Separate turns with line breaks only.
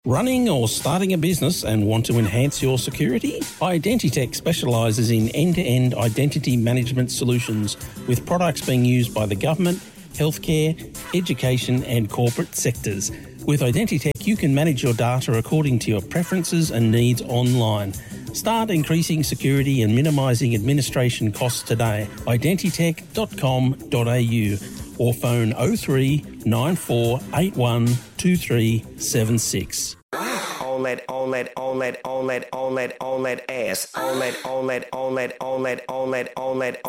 Running or starting a business and want to enhance your security? Identitech specialises in end-to-end identity management solutions with products being used by the government, healthcare, education and corporate sectors. With Identitech, you can manage your data according to your preferences and needs online. Start increasing security and minimising administration costs today. Identitech.com.au or phone 03 9481 2376.
On that ass.